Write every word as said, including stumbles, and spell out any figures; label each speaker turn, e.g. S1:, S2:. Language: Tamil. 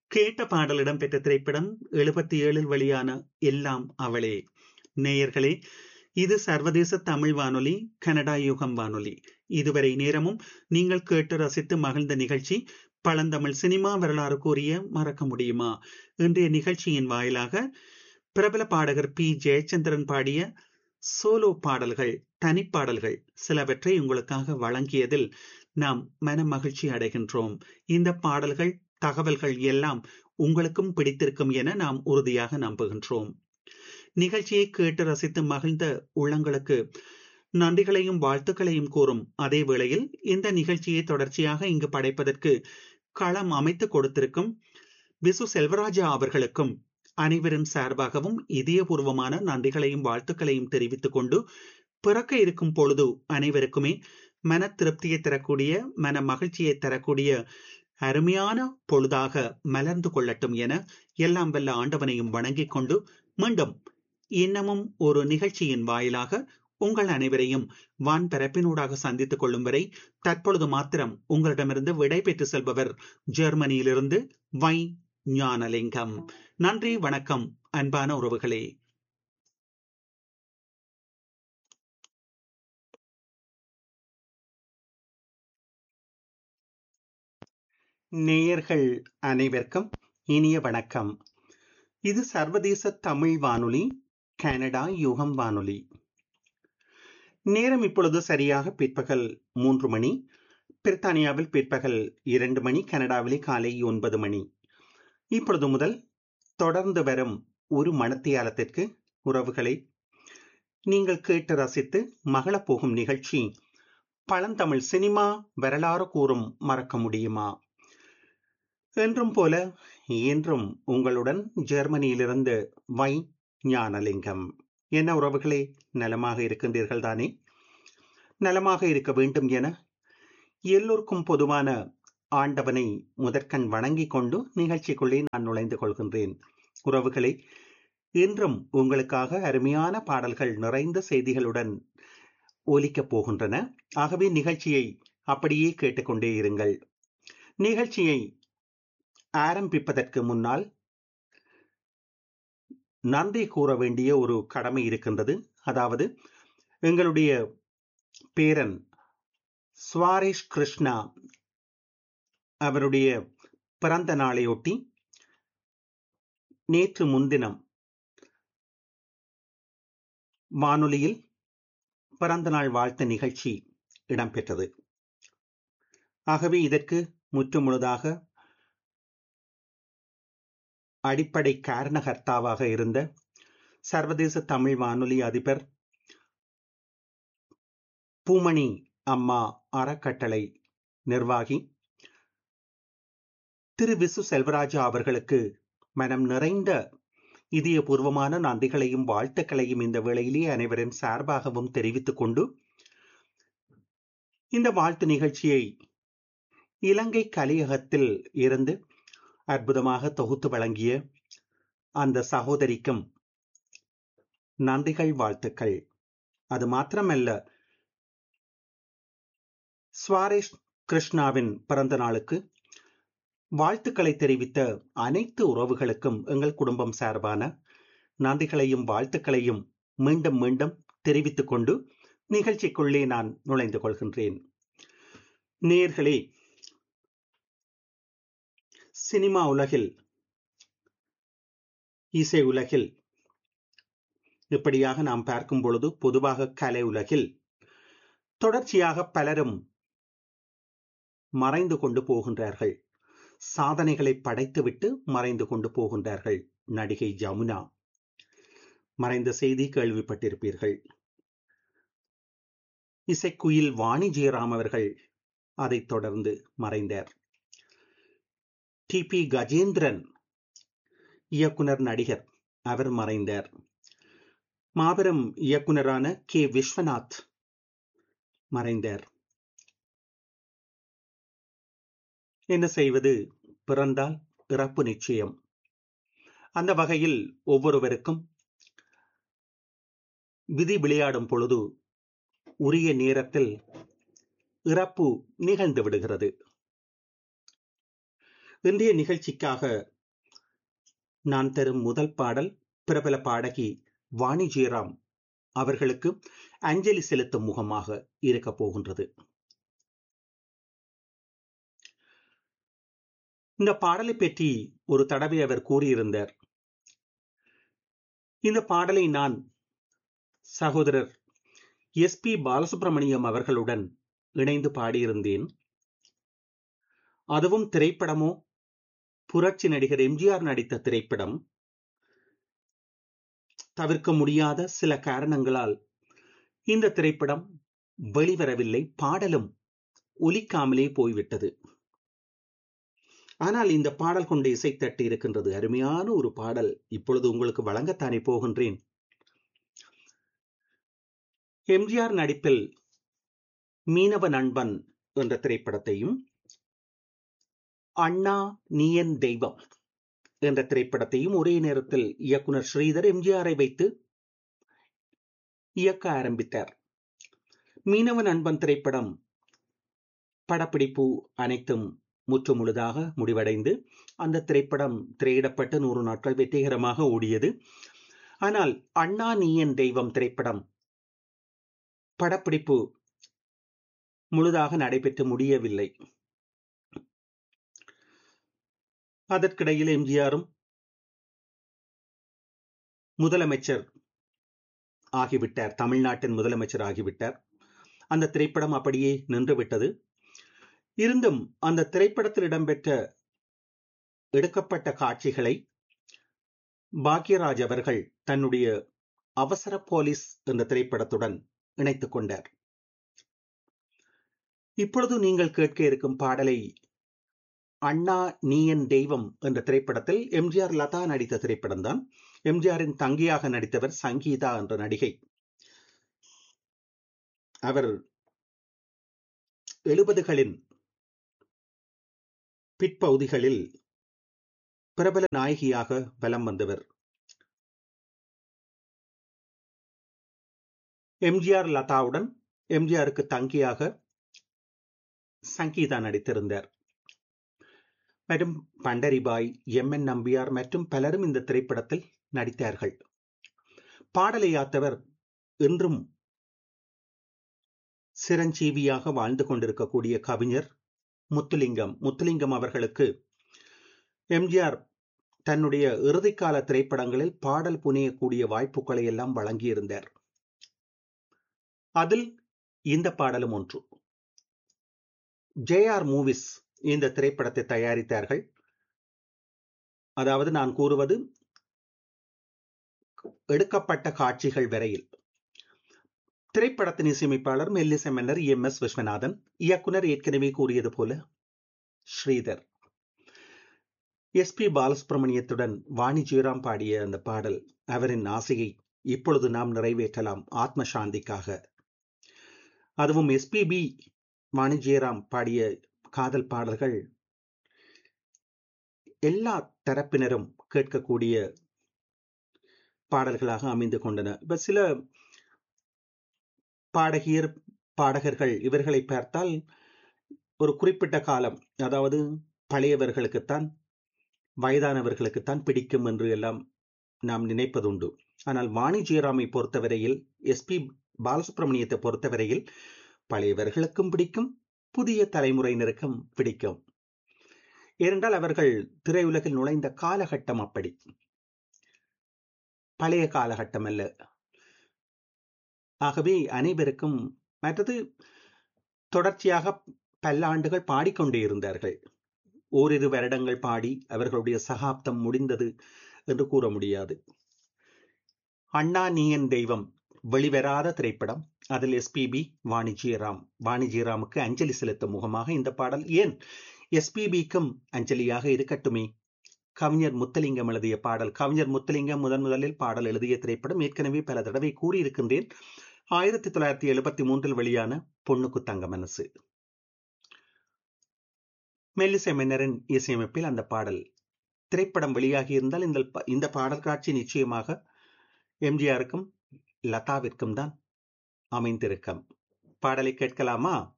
S1: கேட்ட பாடல் இடம்பெற்ற திரைப்படம் எழுபத்தி ஏழில் வெளியான எல்லாம் அவளே. நேயர்களே, இது சர்வதேச தமிழ் வானொலி, கனடா யுகம் வானொலி. இதுவரை நேரமும் நீங்கள் கேட்டு ரசித்து மகிழ்ந்த நிகழ்ச்சி பழந்தமிழ் சினிமா வரலாறு கூறிய மறக்க முடியுமா. இன்றைய நிகழ்ச்சியின் வாயிலாக பிரபல பாடகர் பி ஜெயச்சந்திரன் பாடிய சோலோ பாடல்கள், தனிப்பாடல்கள் சிலவற்றை உங்களுக்காக வழங்கியதில் நாம் மன மகிழ்ச்சி அடைகின்றோம். இந்த பாடல்கள், தகவல்கள் எல்லாம் உங்களுக்கும் பிடித்திருக்கும் என நாம் உறுதியாக நம்புகின்றோம். நிகழ்ச்சியை கேட்டு ரசித்து மகிழ்ந்த உள்ளங்களுக்கு நன்றிகளையும் வாழ்த்துக்களையும் கூறும் அதே வேளையில் இந்த நிகழ்ச்சியை தொடர்ச்சியாக இங்கு படைப்பதற்கு களம் அமைத்து கொடுத்திருக்கும் விசு செல்வராஜா அவர்களுக்கும் அனைவரின் சார்பாகவும் இதயபூர்வமான நன்றிகளையும் வாழ்த்துக்களையும் தெரிவித்துக் கொண்டு, பிறக்க இருக்கும் பொழுது அனைவருக்குமே மன திருப்தியை தரக்கூடிய, மன மகிழ்ச்சியை தரக்கூடிய அருமையான பொழுதாக மலர்ந்து கொள்ளட்டும் என எல்லாம் வல்ல ஆண்டவனையும் வணங்கிக் கொண்டு, மீண்டும் இன்னமும் ஒரு நிகழ்ச்சியின் வாயிலாக உங்கள் அனைவரையும் வான் பரப்பினூடாக சந்தித்துக் கொள்ளும் வரை தற்பொழுது மாத்திரம் உங்களிடமிருந்து விடை பெற்று செல்பவர் ஜெர்மனியிலிருந்து வை ஞானலிங்கம். நன்றி, வணக்கம் அன்பான உறவுகளே. நேயர்கள் அனைவருக்கும் இனிய வணக்கம். இது சர்வதேச தமிழ் வானொலி, கனடா யுகம் வானொலி. நேரம் இப்பொழுது சரியாக பிற்பகல் மூன்று மணி. பிரித்தானியாவில் பிற்பகல் இரண்டு மணி, கனடாவிலே காலை ஒன்பது மணி. இப்பொழுது முதல் தொடர்ந்து வரும் ஒரு மணத்தியாலத்திற்கு உறவுகளை நீங்கள் கேட்டு ரசித்து மகளப் போகும் நிகழ்ச்சி பழந்தமிழ் சினிமா வரலாறு கூறும் மறக்க முடியுமா. என்றும் போல இன்றும் உங்களுடன் ஜெர்மனியிலிருந்து வை ஞானலிங்கம். என்ன உறவுகளே, நலமாக இருக்கின்றீர்கள் தானே? நலமாக இருக்க வேண்டும் என எல்லோருக்கும் பொதுவான ஆண்டவனை முதற்கண் வணங்கிக் கொண்டு நிகழ்ச்சிக்குள்ளே நான் நுழைந்து கொள்கின்றேன். உறவுகளே, இன்றும் உங்களுக்காக அருமையான பாடல்கள் நிறைந்த செய்திகளுடன் ஒலிக்கப் போகின்றன. ஆகவே நிகழ்ச்சியை அப்படியே கேட்டுக்கொண்டே இருங்கள். நிகழ்ச்சியை ஆரம்பிப்பதற்கு முன்னால் நன்றி கூற வேண்டிய ஒரு கடமை இருக்கின்றது. அதாவது, எங்களுடைய பேரன் சுவாரேஷ் கிருஷ்ணா அவருடைய பிறந்த நாளையொட்டி நேற்று முன்தினம் வானொலியில் பிறந்த நாள் வாழ்த்து நிகழ்ச்சி இடம்பெற்றது. ஆகவே இதற்கு முற்று முழுதாக அடிப்படை காரணகர்த்தாவாக இருந்த சர்வதேச தமிழ் வானொலி அதிபர் பூமணி அம்மா அறக்கட்டளை நிர்வாகி திரு விசு செல்வராஜா அவர்களுக்கு மனம் நிறைந்த இதயபூர்வமான நன்றிகளையும் வாழ்த்துக்களையும் இந்த வேளையிலே அனைவரின் சார்பாகவும் தெரிவித்துக் கொண்டு, இந்த வாழ்த்து நிகழ்ச்சியை இலங்கை கலையகத்தில் இருந்து அற்புதமாக தொகுத்து வழங்கிய அந்த சகோதரிக்கும் நன்றிகள், வாழ்த்துக்கள். அது மாத்திரமல்ல, சுவாரேஷ் கிருஷ்ணாவின் பிறந்த நாளுக்கு வாழ்த்துக்களை தெரிவித்த அனைத்து உறவுகளுக்கும் எங்கள் குடும்பம் சார்பான நன்றிகளையும் வாழ்த்துக்களையும் மீண்டும் மீண்டும் தெரிவித்துக் கொண்டு நிகழ்ச்சிக்குள்ளே நான் நுழைந்து கொள்கின்றேன். நேயர்களே, சினிமா உலகில், இசை உலகில் இப்படியாக நாம் பார்க்கும் பொழுது, பொதுவாக கலை உலகில் தொடர்ச்சியாக பலரும் மறைந்து கொண்டு போகின்றார்கள். சாதனைகளை படைத்துவிட்டு மறைந்து கொண்டு போகின்றார்கள். நடிகை ஜமுனா மறைந்த செய்தி கேள்விப்பட்டிருப்பீர்கள். இசைக்குயில் வாணி ஜெயராம் அவர்கள் அதைத் தொடர்ந்து மறைந்தார். டி பி கஜேந்திரன் இயக்குனர், நடிகர், அவர் மறைந்தார். மாபெரும் இயக்குனரான கே விஸ்வநாத் மறைந்தார். என்ன செய்வது, பிறந்தால் இறப்பு நிச்சயம். அந்த வகையில் ஒவ்வொருவருக்கும் விதி விளையாடும் பொழுது உரிய நேரத்தில் இறப்பு நிகழ்ந்து விடுகிறது. இன்றைய நிகழ்ச்சிக்காக நான் தரும் முதல் பாடல் பிரபல பாடகி வாணி ஜெயராம் அவர்களுக்கு அஞ்சலி செலுத்தும் முகமாக இருக்க போகின்றது. இந்த பாடலை பற்றி ஒரு தடவை அவர் கூறியிருந்தார். இந்த பாடலை நான் சகோதரர் எஸ் பி பாலசுப்ரமணியம் அவர்களுடன் இணைந்து பாடியிருந்தேன். அதுவும் திரைப்படமோ புரட்சி நடிகர் எம்ஜிஆர் நடித்த திரைப்படம். தவிர்க்க முடியாத சில காரணங்களால் இந்த திரைப்படம் வெளிவரவில்லை, பாடலும் ஒலிக்காமலே போய்விட்டது. ஆனால் இந்த பாடல் கொண்டு இசைத்தட்டு இருக்கின்றது. அருமையான ஒரு பாடல் இப்பொழுது உங்களுக்கு வழங்கத்தானே போகின்றேன். எம்ஜிஆர் நடிப்பில் மீனவ நண்பன் என்ற திரைப்படத்தையும், அண்ணா நீயன் தெய்வம் என்ற திரைப்படத்தையும் ஒரே நேரத்தில் இயக்குனர் ஸ்ரீதர் எம்ஜிஆரை வைத்து இயக்க ஆரம்பித்தார். மீனவ நண்பன் திரைப்படம் படப்பிடிப்பு அனைத்தும் முற்று முழுதாக முடிவடைந்து அந்த திரைப்படம் திரையிடப்பட்டு நூறு நாட்கள் வெற்றிகரமாக ஓடியது. ஆனால் அண்ணா நீயன் தெய்வம் திரைப்படம் படப்பிடிப்பு முழுதாக நடைபெற்று முடியவில்லை. அதற்கிடையில் எம்ஜிஆரும் முதலமைச்சர் ஆகிவிட்டார், தமிழ்நாட்டின் முதலமைச்சர் ஆகிவிட்டார். அந்த திரைப்படம் அப்படியே நின்றுவிட்டது. இருந்தும் அந்த திரைப்படத்தில் இடம்பெற்ற எடுக்கப்பட்ட காட்சிகளை பாக்யராஜ் அவர்கள் தன்னுடைய அவசர போலீஸ் என்ற திரைப்படத்துடன் இணைத்துக் கொண்டார். இப்பொழுது நீங்கள் கேட்க இருக்கும் பாடலை அண்ணா நீயன் தெய்வம் என்ற திரைப்படத்தில் எம்ஜிஆர் லதா நடித்த திரைப்படம் தான். எம்ஜிஆரின் தங்கியாக நடித்தவர் சங்கீதா என்ற நடிகை. அவர் எழுபதுகளின் பிற்பகுதிகளில் பிரபல நாயகியாக வலம் வந்தவர். எம்ஜிஆர் லதாவுடன் எம்ஜிஆருக்கு தங்கியாக சங்கீதா நடித்திருந்தார். மற்றும் பண்டரிபாய், எம் என் நம்பியார் மற்றும் பலரும் இந்த திரைப்படத்தில் நடித்தார்கள். பாடலை யாத்தவர் இன்றும் சிரஞ்சீவியாக வாழ்ந்து கொண்டிருக்கக்கூடிய கவிஞர் முத்துலிங்கம். முத்துலிங்கம் அவர்களுக்கு எம்ஜிஆர் தன்னுடைய இறுதிக்கால திரைப்படங்களில் பாடல் புனையக்கூடிய வாய்ப்புகளை எல்லாம் வழங்கியிருந்தார். அதில் இந்த பாடலும் ஒன்று. ஜே ஆர் மூவிஸ் இந்த திரைப்படத்தை தயாரித்தார்கள். அதாவது நான் கூறுவது எடுக்கப்பட்ட காட்சிகள் வரையில். திரைப்படத்தின் இசையமைப்பாளர் மெல்லிசை மன்னர் எம் எஸ் விஸ்வநாதன், இயக்குனர் ஏற்கனவே கூறியது போல ஸ்ரீதர். எஸ் பி பாலசுப்ரமணியத்துடன் வாணி ஜெயராம் பாடிய அந்த பாடல் அவரின் ஆசையை இப்பொழுது நாம் நிறைவேற்றலாம் ஆத்ம சாந்திக்காக. அதுவும் S B B Vani Jayaram பாடிய காதல் பாடல்கள் எல்லா தரப்பினரும் கேட்கக்கூடிய பாடல்களாக அமைந்து கொண்டன. இப்ப சில பாடகியர் பாடகர்கள் இவர்களை பார்த்தால் ஒரு குறிப்பிட்ட காலம், அதாவது பழையவர்களுக்குத்தான் வயதானவர்களுக்குத்தான் பிடிக்கும் என்று எல்லாம் நாம் நினைப்பதுண்டு. ஆனால் வாணி ஜெயராமை பொறுத்தவரையில், எஸ் பி பாலசுப்ரமணியத்தை பொறுத்தவரையில் பழையவர்களுக்கும் பிடிக்கும், புதிய தலைமுறையினருக்கும் பிடிக்கும். ஏனென்றால் அவர்கள் திரையுலகில் நுழைந்த காலகட்டம் அப்படி, பழைய காலகட்டம் அல்ல. ஆகவே அனைவருக்கும். மற்றது தொடர்ச்சியாக பல்லாண்டுகள் பாடிக்கொண்டே இருந்தார்கள். ஓரிரு வருடங்கள் பாடி அவர்களுடைய சகாப்தம் முடிந்தது என்று கூற முடியாது. அண்ணா நீயன் தெய்வம் வெளிவராத திரைப்படம். அதில் S B B Vani Jayaram. Vani ஜெயராமுக்கு அஞ்சலி செலுத்தும் முகமாக இந்த பாடல். ஏன் எஸ் பி பிக்கும் அஞ்சலியாக இருக்கட்டுமே. கவிஞர் முத்துலிங்கம் எழுதிய பாடல். கவிஞர் முத்துலிங்கம் முதன் முதலில் பாடல் எழுதிய திரைப்படம் ஏற்கனவே பல தடவை கூறியிருக்கின்றேன். ஆயிரத்தி தொள்ளாயிரத்தி எழுபத்தி மூன்றில் வெளியான பொண்ணுக்கு தங்க மனசு. மெல்லிசை மன்னரின் இசையமைப்பில் அந்த பாடல். திரைப்படம் வெளியாகி இருந்தால் இந்த இந்த பாடல் காட்சி நிச்சயமாக எம்ஜிஆருக்கும் லதாவிற்கும் தான் அமைந்திருக்கும். பாடலை கேட்கலாமா?